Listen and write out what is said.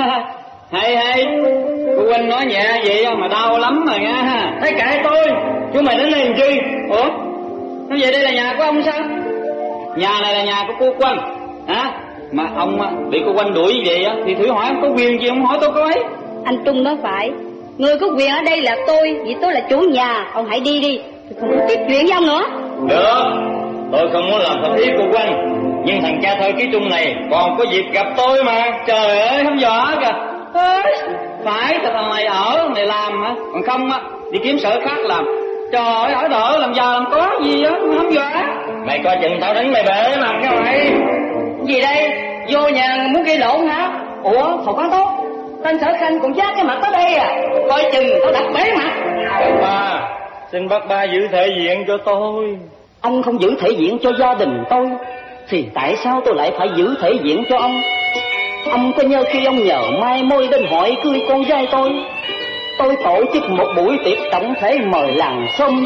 Hay cô huynh nói nhẹ vậy mà đau lắm rồi nha. Thấy kệ tôi, chú mày đến đây làm chi? Ủa, nói vậy đây là nhà của ông sao? Nhà này là nhà của cô Quanh hả? Mà ông bị cô Quanh đuổi vậy á thì thử hỏi ông có quyền gì ông hỏi tôi có ấy. Anh Trung nói phải, người có quyền ở đây là tôi, vì tôi là chủ nhà. Ông hãy đi đi, tôi không muốn tiếp chuyện với ông nữa. Được, tôi không muốn làm thân thiết cô Quanh, nhưng thằng cha thơ ký Trung này còn có dịp gặp tôi mà. Trời ơi, không dò kìa. Phải thằng này ở này làm hả? Còn không á đi kiếm sở khác làm. Trời ơi, ở đỡ làm giờ làm có gì á, không dò. Mày coi chừng tao đánh mày bể mặt cái mày. Gì đây, vô nhà muốn gây lộn hả? Ủa, không có tốt. Tên Sở Khanh còn dắt cái mặt tới đây à? Coi chừng tao đặt bể mặt. Ba, xin bác ba giữ thể diện cho tôi. Ông không giữ thể diện cho gia đình tôi thì tại sao tôi lại phải giữ thể diện cho ông? Ông có nhớ khi ông nhờ mai môi đến hỏi cưới con trai tôi tổ chức một buổi tiệc tổng thể mời làng xóm